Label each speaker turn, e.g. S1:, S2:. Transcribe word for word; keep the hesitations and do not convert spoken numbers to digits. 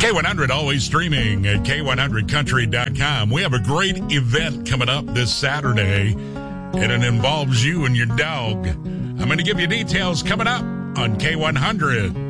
S1: K one hundred always streaming at K one hundred country dot com. We have a great event coming up this Saturday, and it involves you and your dog. I'm going to give you details coming up on K one hundred.